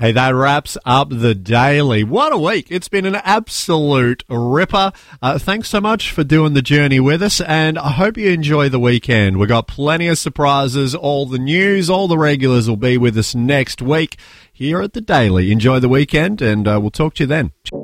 Hey, that wraps up the daily. What a week. It's been an absolute ripper. Thanks so much for doing the journey with us, and I hope you enjoy the weekend. We've got plenty of surprises, all the news, all the regulars will be with us next week here at the Daily. Enjoy the weekend, and we'll talk to you then.